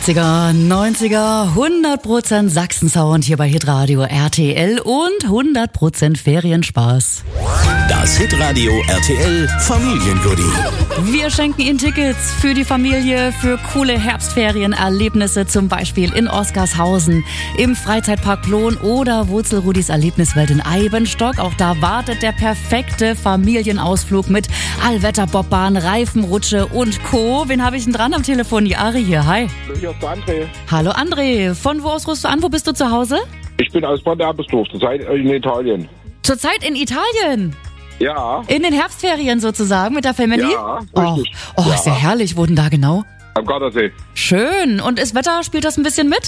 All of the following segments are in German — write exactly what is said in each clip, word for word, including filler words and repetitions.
achtziger, neunziger, hundert Prozent Sachsen-Sound hier bei Hitradio R T L und hundert Prozent Ferienspaß. Das Hitradio R T L Familiengoodie. Wir schenken Ihnen Tickets für die Familie, für coole Herbstferienerlebnisse, zum Beispiel in Oskarshausen, im Freizeitpark Plon oder Wurzelrudis Erlebniswelt in Eibenstock. Auch da wartet der perfekte Familienausflug mit Allwetterbobbahn, Reifenrutsche und Co. Wen habe ich denn dran am Telefon? Die Ari hier, hi. Ich aus André. Hallo André, von wo aus rufst du an? Wo bist du zu Hause? Ich bin aus Bad Erbesdorf, zurzeit in Italien. Zurzeit in Italien? Ja. In den Herbstferien sozusagen mit der Family? Ja, Oh, richtig. oh Ja. ist ja herrlich. Wo denn da genau? Am Gardasee. Schön. Und ist Wetter, spielt das ein bisschen mit?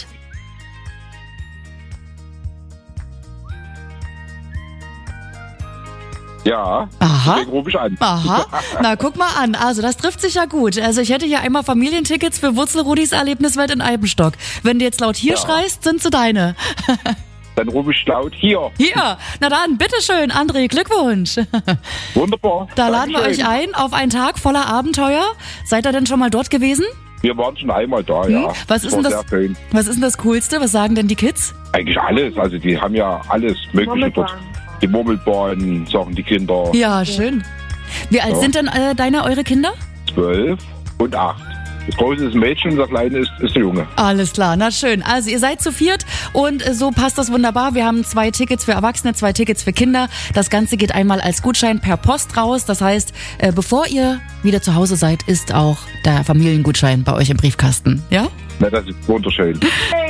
Ja. Aha. Deswegen rufe ich an. Aha, na guck mal an. Also das trifft sich ja gut. Also ich hätte hier einmal Familientickets für Wurzelrudis Erlebniswelt in Eibenstock. Wenn du jetzt laut hier Ja. schreist, sind sie deine. Dann rufe ich laut hier. Hier, na dann, bitteschön, André, Glückwunsch. Wunderbar. Da laden wir euch Dankeschön. ein auf einen Tag voller Abenteuer. Seid ihr denn schon mal dort gewesen? Wir waren schon einmal da, ja. Was ist war denn das? sehr schön. Was ist denn das Coolste? Was sagen denn die Kids? Eigentlich alles. Also die haben ja alles Mögliche dort. Die Murmelbahn, sagen die Kinder. Ja, schön. Wie alt Ja. sind denn äh, deine, eure Kinder? Zwölf und acht. Das große ist ein Mädchen und der kleine ist, ist ein Junge. Alles klar, na schön. Also ihr seid zu viert und äh, so passt das wunderbar. Wir haben zwei Tickets für Erwachsene, zwei Tickets für Kinder. Das Ganze geht einmal als Gutschein per Post raus. Das heißt, äh, bevor ihr wieder zu Hause seid, ist auch der Familiengutschein bei euch im Briefkasten. Ja? Na, das ist wunderschön.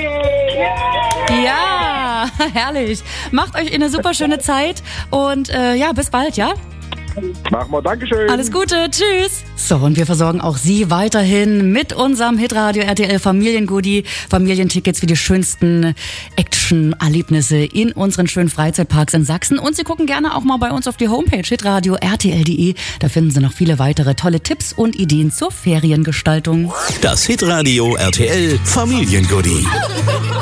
Ja, herrlich. Macht euch eine super schöne Zeit und äh, ja, bis bald, ja? Machen wir. Dankeschön. Alles Gute, tschüss. So, und wir versorgen auch Sie weiterhin mit unserem Hitradio R T L Familiengoodie, Familientickets für die schönsten Action-Erlebnisse in unseren schönen Freizeitparks in Sachsen. Und Sie gucken gerne auch mal bei uns auf die Homepage hitradio r t l punkt d e. Da finden Sie noch viele weitere tolle Tipps und Ideen zur Feriengestaltung. Das Hitradio R T L Familiengoodie.